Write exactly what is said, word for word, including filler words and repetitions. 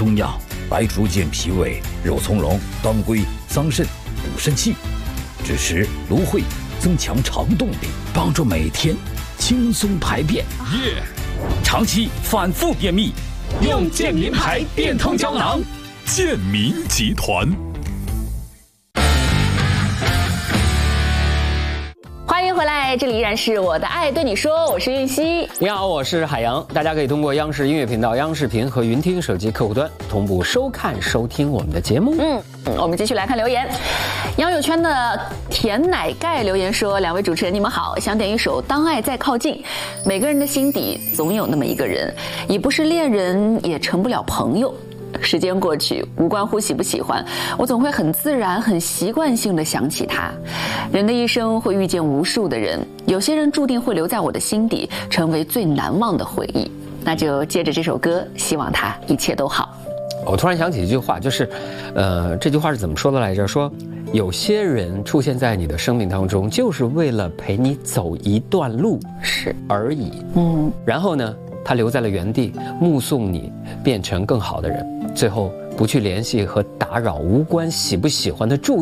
中药：白术健脾胃，肉苁蓉、当归、桑葚补肾气，枳实、芦荟增强肠动力，帮助每天轻松排便。耶！长期反复便秘，用健民牌变通胶囊。 健民集团。 欢迎回来，这里依然是我的爱对你说，我是韵熙。 你好，我是海洋。大家可以通过央视音乐频道、央视频和云听手机客户端同步收看、收听我们的节目。 嗯，我们继续来看留言。杨友圈的甜奶盖留言说：两位主持人你们好，想点一首《当爱再靠近》。每个人的心底总有那么一个人，已不是恋人，也成不了朋友。时间过去，无关乎喜不喜欢，我总会很自然、很习惯性地想起他。人的一生会遇见无数的人，有些人注定会留在我的心底，成为最难忘的回忆。那就接着这首歌，希望他一切都好。 我突然想起一句话，就是，呃，这句话是怎么说的来着？说有些人出现在你的生命当中，就是为了陪你走一段路是而已。 嗯， 然后呢，他留在了原地，目送你变成更好的人，最后不去联系和打扰无关喜不喜欢的注意。